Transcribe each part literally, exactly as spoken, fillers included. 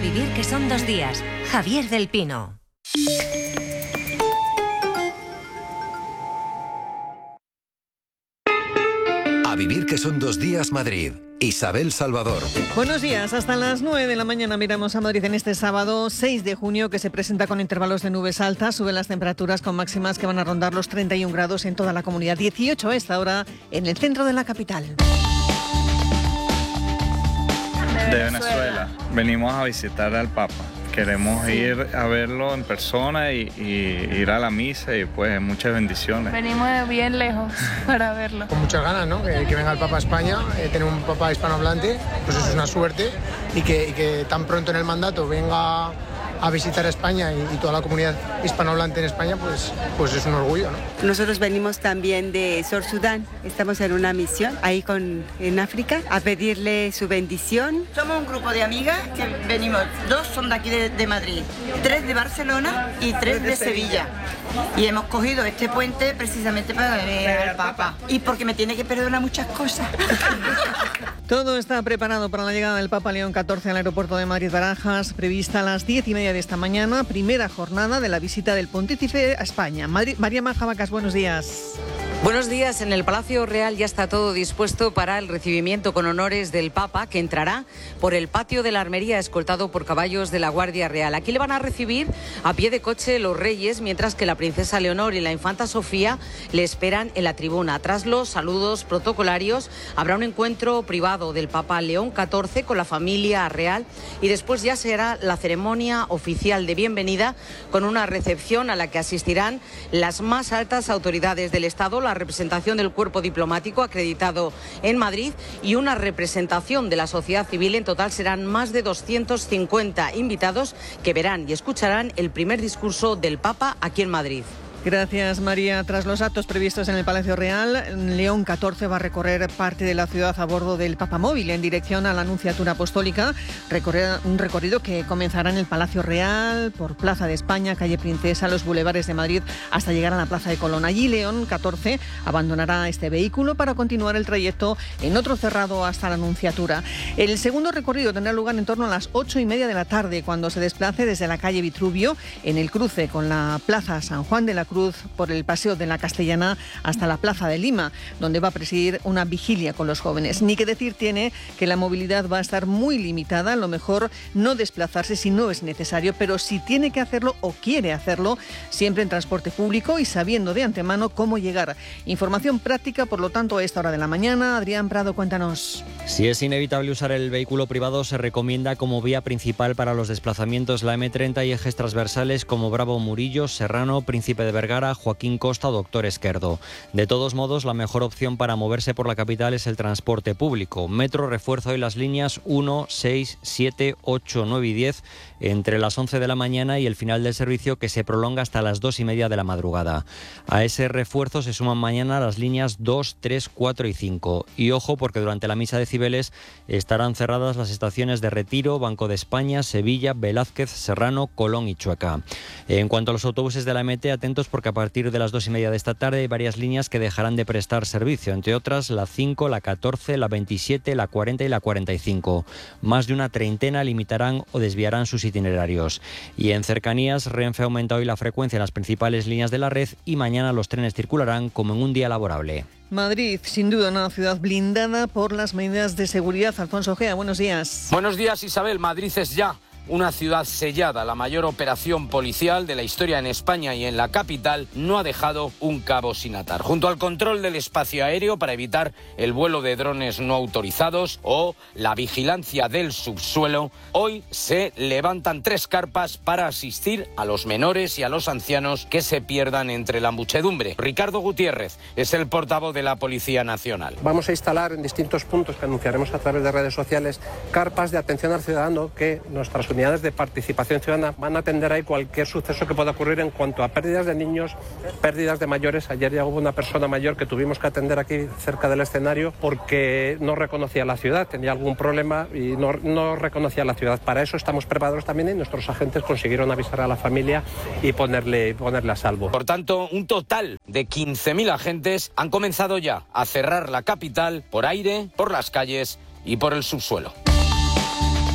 vivir que son dos días. Javier del Pino. A vivir que son dos días Madrid. Isabel Salvador. Buenos días, hasta las nueve de la mañana miramos a Madrid en este sábado seis de junio, que se presenta con intervalos de nubes altas. Suben las temperaturas con máximas que van a rondar los treinta y un grados en toda la comunidad, dieciocho a esta hora en el centro de la capital. De Venezuela. Venimos a visitar al Papa. Queremos sí. ir a verlo en persona y, y ir a la misa y pues muchas bendiciones. Venimos de bien lejos para verlo. Con muchas ganas, ¿no? Que, que venga el Papa a España, eh, tener un Papa hispanohablante, pues eso es una suerte, y que, y que tan pronto en el mandato venga a visitar España y, y toda la comunidad hispanohablante en España, pues, pues es un orgullo, ¿no? Nosotros venimos también de Sur Sudán, estamos en una misión ahí con, en África, a pedirle su bendición. Somos un grupo de amigas que venimos, dos son de aquí de, de Madrid, tres de Barcelona y tres de Sevilla. Y hemos cogido este puente precisamente para ver al Papa. Y porque me tiene que perdonar muchas cosas. Todo está preparado para la llegada del Papa León catorce al aeropuerto de Madrid-Barajas, prevista a las diez y media de esta mañana, primera jornada de la visita del Pontífice a España. Madrid, María Majabacas, buenos días. Buenos días. En el Palacio Real ya está todo dispuesto para el recibimiento con honores del Papa, que entrará por el patio de la Armería, escoltado por caballos de la Guardia Real. Aquí le van a recibir a pie de coche los reyes, mientras que la princesa Leonor y la infanta Sofía le esperan en la tribuna. Tras los saludos protocolarios, habrá un encuentro privado del Papa León catorce con la familia real y después ya será la ceremonia oficial de bienvenida, con una recepción a la que asistirán las más altas autoridades del Estado, la representación del cuerpo diplomático acreditado en Madrid y una representación de la sociedad civil. En total serán más de doscientos cincuenta invitados que verán y escucharán el primer discurso del Papa aquí en Madrid. Gracias, María. Tras los actos previstos en el Palacio Real, León catorce va a recorrer parte de la ciudad a bordo del Papamóvil en dirección a la Anunciatura Apostólica. Recorrer un recorrido que comenzará en el Palacio Real, por Plaza de España, Calle Princesa, los bulevares de Madrid, hasta llegar a la Plaza de Colón. Allí León catorce abandonará este vehículo para continuar el trayecto en otro cerrado hasta la Anunciatura. El segundo recorrido tendrá lugar en torno a las ocho y media de la tarde, cuando se desplace desde la calle Vitruvio, en el cruce con la Plaza San Juan de la Cruz, por el Paseo de la Castellana hasta la Plaza de Lima, donde va a presidir una vigilia con los jóvenes. Ni que decir tiene que la movilidad va a estar muy limitada, a lo mejor no desplazarse si no es necesario, pero si tiene que hacerlo o quiere hacerlo, siempre en transporte público y sabiendo de antemano cómo llegar. Información práctica, por lo tanto, a esta hora de la mañana. Adrián Prado, cuéntanos. Si es inevitable usar el vehículo privado, se recomienda como vía principal para los desplazamientos la eme treinta y ejes transversales como Bravo Murillo, Serrano, Príncipe de Vergara, Joaquín Costa, Doctor Esquerdo. De todos modos, la mejor opción para moverse por la capital es el transporte público. Metro refuerza hoy las líneas uno, seis, siete, ocho, nueve y diez entre las once de la mañana y el final del servicio, que se prolonga hasta las dos y media de la madrugada. A ese refuerzo se suman mañana las líneas dos, tres, cuatro y cinco. Y ojo, porque durante la misa de Cibeles estarán cerradas las estaciones de Retiro, Banco de España, Sevilla, Velázquez, Serrano, Colón y Chueca. En cuanto a los autobuses de la eme te, atentos porque a partir de las dos y media de esta tarde hay varias líneas que dejarán de prestar servicio, entre otras la cinco, la catorce, la veintisiete, la cuarenta y la cuarenta y cinco. Más de una treintena limitarán o desviarán sus itinerarios. Y en cercanías, Renfe aumenta hoy la frecuencia en las principales líneas de la red y mañana los trenes circularán como en un día laborable. Madrid, sin duda, una ciudad blindada por las medidas de seguridad. Alfonso Ojea, buenos días. Buenos días, Isabel. Madrid es ya una ciudad sellada. La mayor operación policial de la historia en España y en la capital no ha dejado un cabo sin atar. Junto al control del espacio aéreo para evitar el vuelo de drones no autorizados o la vigilancia del subsuelo, hoy se levantan tres carpas para asistir a los menores y a los ancianos que se pierdan entre la muchedumbre. Ricardo Gutiérrez es el portavoz de la Policía Nacional. Vamos a instalar en distintos puntos que anunciaremos a través de redes sociales carpas de atención al ciudadano que nuestras unidades de participación ciudadana van a atender ahí cualquier suceso que pueda ocurrir en cuanto a pérdidas de niños, pérdidas de mayores. Ayer ya hubo una persona mayor que tuvimos que atender aquí cerca del escenario porque no reconocía la ciudad, tenía algún problema y no, no reconocía la ciudad. Para eso estamos preparados también y nuestros agentes consiguieron avisar a la familia y ponerle, ponerle a salvo. Por tanto, un total de quince mil agentes han comenzado ya a cerrar la capital por aire, por las calles y por el subsuelo.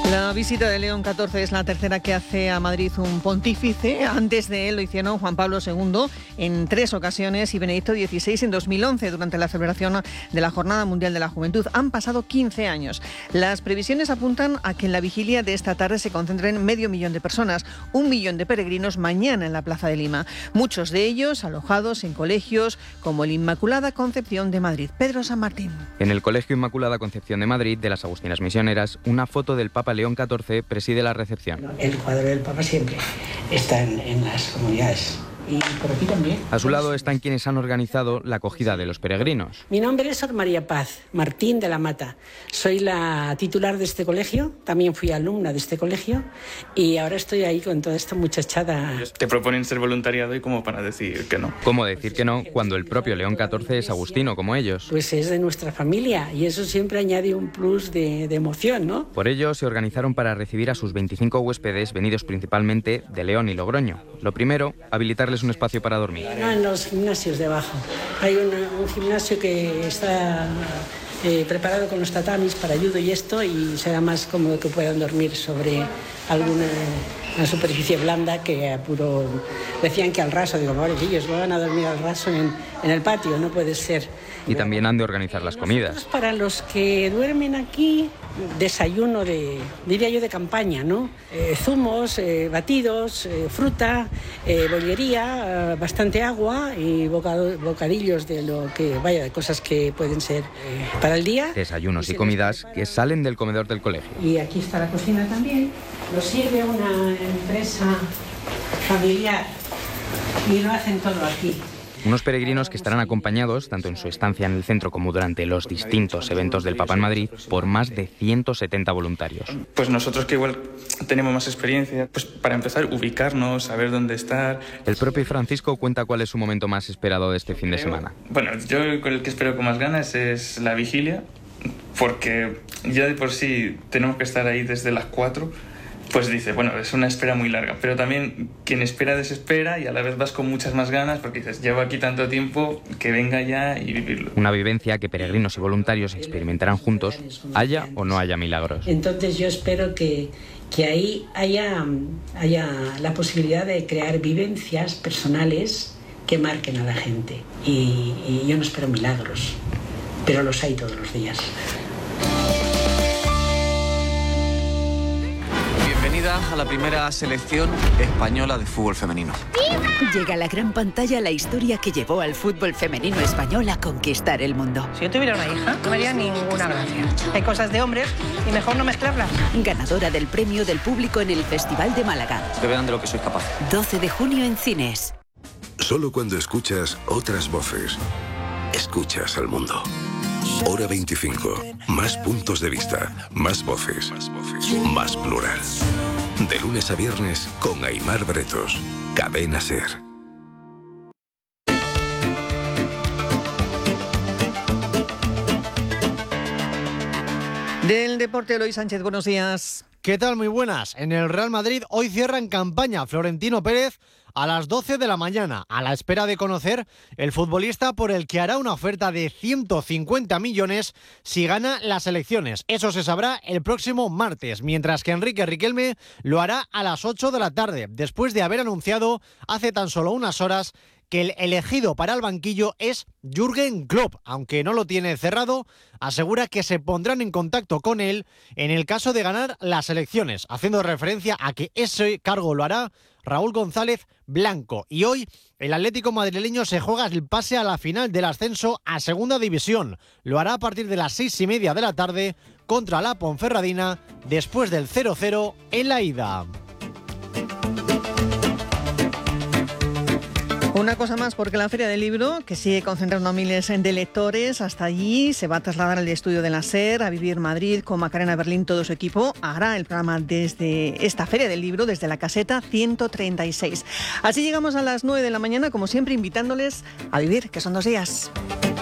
La visita de León catorce es la tercera que hace a Madrid un pontífice. Antes de él lo hicieron Juan Pablo segundo en tres ocasiones y Benedicto dieciséis en dos mil once durante la celebración de la Jornada Mundial de la Juventud. Han pasado quince años. Las previsiones apuntan a que en la vigilia de esta tarde se concentren medio millón de personas, un millón de peregrinos mañana en la Plaza de Lima. Muchos de ellos alojados en colegios como el Inmaculada Concepción de Madrid. Pedro San Martín. En el Colegio Inmaculada Concepción de Madrid de las Agustinas Misioneras, una foto del Papa León catorce preside la recepción. El cuadro del Papa siempre está en, en las comunidades. Y por aquí también. A su lado están quienes han organizado la acogida de los peregrinos. Mi nombre es Sor María Paz Martín de la Mata. Soy la titular de este colegio, también fui alumna de este colegio y ahora estoy ahí con toda esta muchachada. Te proponen ser voluntariado y como para decir que no. ¿Cómo decir que no cuando el propio León catorce es agustino como ellos? Pues es de nuestra familia y eso siempre añade un plus de, de emoción, ¿no? Por ello se organizaron para recibir a sus veinticinco huéspedes venidos principalmente de León y Logroño. Lo primero, habilitarles un espacio para dormir. No, en los gimnasios de abajo. Hay un, un gimnasio que está eh, preparado con los tatamis para judo y esto, y será más cómodo que puedan dormir sobre alguna una superficie blanda que a puro... Decían que al raso, digo, pobrecillos, van a dormir al raso en, en el patio, no puede ser. Y también han de organizar las comidas. Para los que duermen aquí, desayuno de, diría yo, de campaña, ¿no? Eh, zumos, eh, batidos, eh, fruta, eh, bollería, eh, bastante agua y bocado, bocadillos de lo que, vaya, de cosas que pueden ser eh, para el día. Desayunos y comidas que salen del comedor del colegio. Y aquí está la cocina también. Lo sirve una empresa familiar y lo hacen todo aquí. Unos peregrinos que estarán acompañados, tanto en su estancia en el centro como durante los distintos eventos del Papa en Madrid, por más de ciento setenta voluntarios. Pues nosotros que igual tenemos más experiencia, pues para empezar, ubicarnos, saber dónde estar. El propio Francisco cuenta cuál es su momento más esperado de este fin de semana. Bueno, yo con el que espero con más ganas es la vigilia, porque ya de por sí tenemos que estar ahí desde las cuatro. Pues dice, bueno, es una espera muy larga, pero también quien espera desespera y a la vez vas con muchas más ganas porque dices, llevo aquí tanto tiempo, que venga ya y vivirlo. Una vivencia que peregrinos y voluntarios experimentarán juntos, haya o no haya milagros. Entonces yo espero que, que ahí haya, haya la posibilidad de crear vivencias personales que marquen a la gente. Y, y yo no espero milagros, pero los hay todos los días. Bienvenida a la primera selección española de fútbol femenino. Llega a la gran pantalla la historia que llevó al fútbol femenino español a conquistar el mundo. Si yo tuviera una hija, no me haría ninguna gracia. Hay cosas de hombres y mejor no mezclarlas. Ganadora del premio del público en el Festival de Málaga. Que vean de lo que soy capaz. doce de junio en cines. Solo cuando escuchas otras voces, escuchas al mundo. Hora veinticinco. Más puntos de vista, más voces, más plural. De lunes a viernes con Aimar Bretos. Cadena SER. Del deporte, Eloy Sánchez, buenos días. ¿Qué tal? Muy buenas. En el Real Madrid hoy cierran campaña Florentino Pérez a las doce de la mañana, a la espera de conocer el futbolista por el que hará una oferta de ciento cincuenta millones si gana las elecciones. Eso se sabrá el próximo martes, mientras que Enrique Riquelme lo hará a las ocho de la tarde, después de haber anunciado hace tan solo unas horas que el elegido para el banquillo es Jürgen Klopp. Aunque no lo tiene cerrado, asegura que se pondrán en contacto con él en el caso de ganar las elecciones, haciendo referencia a que ese cargo lo hará Raúl González Blanco. Y hoy el Atlético madrileño se juega el pase a la final del ascenso a Segunda División. Lo hará a partir de las seis y media de la tarde contra la Ponferradina, después del cero cero en la ida. Una cosa más, porque la Feria del Libro, que sigue concentrando a miles de lectores, hasta allí se va a trasladar al estudio de la SER, a Vivir Madrid, con Macarena Berlín, todo su equipo. Hará el programa desde esta Feria del Libro, desde la caseta ciento treinta y seis. Así llegamos a las nueve de la mañana, como siempre, invitándoles a vivir, que son dos días.